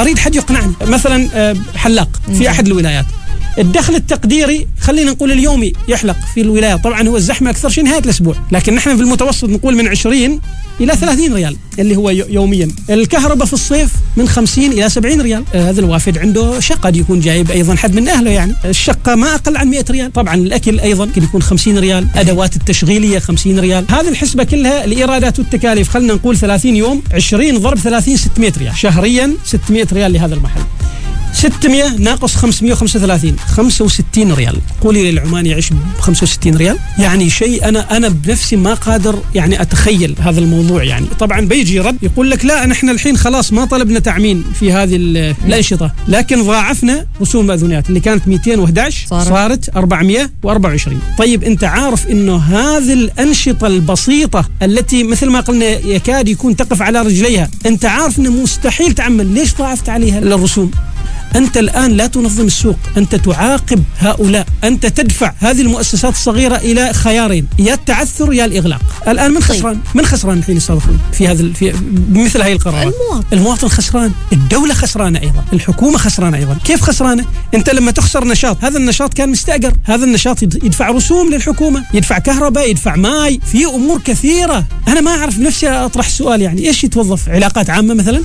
فأريد حد يقنعني. مثلا حلاق في أحد الولايات، الدخل التقديري خلينا نقول اليومي يحلق في الولاية، طبعا هو الزحمة أكثر شيء نهاية الأسبوع، لكن نحن في المتوسط نقول من 20 إلى 30 ريال اللي هو يوميا. الكهرباء في الصيف من 50 إلى 70 ريال. هذا الوافد عنده شقة، قد يكون جايب أيضا حد من أهله، يعني الشقة ما أقل عن 100 ريال. طبعا الأكل أيضا يمكن يكون 50 ريال، أدوات التشغيلية 50 ريال. هذه الحسبة كلها الإيرادات والتكاليف، خلنا نقول 30 يوم 20 ضرب 30 600 ريال شهريا. 600 ريال لهذا المحل، 600 ناقص 535 65 ريال. قولي للعماني يعيش ب 65 ريال، يعني شيء أنا بنفسي ما قادر يعني أتخيل هذا الموضوع. يعني طبعا بيجي رد يقول لك لا نحن الحين خلاص ما طلبنا تعمين في هذه الأنشطة، لكن ضاعفنا رسوم المأذونات اللي كانت 211 صارت 424. طيب أنت عارف إنه هذه الأنشطة البسيطة التي مثل ما قلنا يكاد يكون تقف على رجليها، أنت عارف إنه مستحيل تعمل، ليش ضاعفت عليها الرسوم؟ أنت الآن لا تنظم السوق، أنت تعاقب هؤلاء، أنت تدفع هذه المؤسسات الصغيرة إلى خيارين، يا التعثر يا الإغلاق. الآن من خسران؟ من خسران الحين يصرفون في بمثل هذه القرارات؟ المواطن خسران، الدولة خسرانة أيضا، الحكومة خسرانة أيضا. كيف خسرانة؟ أنت لما تخسر نشاط، هذا النشاط كان مستأجر، هذا النشاط يدفع رسوم للحكومة، يدفع كهرباء، يدفع ماء، في أمور كثيرة. أنا ما أعرف نفسي أطرح السؤال، يعني إيش يتوظف؟ علاقات عامة مثلا؟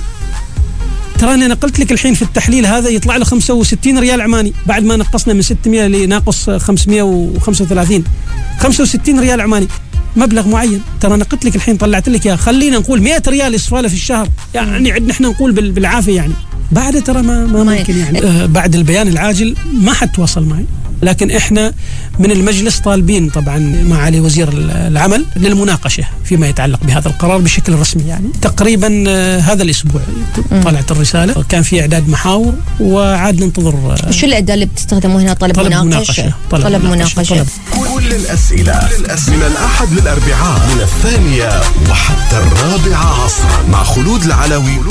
ترى أنا نقلت لك الحين في التحليل هذا يطلع له 65 ريال عماني بعد ما نقصنا من 600 لناقص 535. 65 ريال عماني مبلغ معين. ترى نقلت لك الحين طلعت لك خلينا نقول 100 ريال إصفاله في الشهر، يعني عندنا احنا نقول بالعافية. يعني بعد ترى ما ممكن يعني بعد البيان العاجل ما حد تواصل معي، لكن احنا من المجلس طالبين طبعا معالي وزير العمل للمناقشة فيما يتعلق بهذا القرار بشكل رسمي. يعني تقريبا هذا الأسبوع طلعت الرسالة، كان في إعداد محاور وعاد ننتظر. شو الأداة اللي بتستخدموا هنا؟ طلب مناقشة. كل الأسئلة من الأحد للأربعاء من 2:00 وحتى 4:00 عصرا مع خلود العلوي.